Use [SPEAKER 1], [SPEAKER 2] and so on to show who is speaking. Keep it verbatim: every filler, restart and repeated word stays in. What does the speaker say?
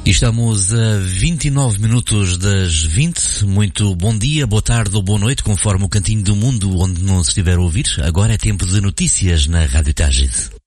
[SPEAKER 1] E estamos a vinte e nove minutos das vinte. Muito bom dia, boa tarde ou boa noite, conforme o cantinho do mundo onde não se estiver a ouvir. Agora é tempo de notícias na Rádio Tágide.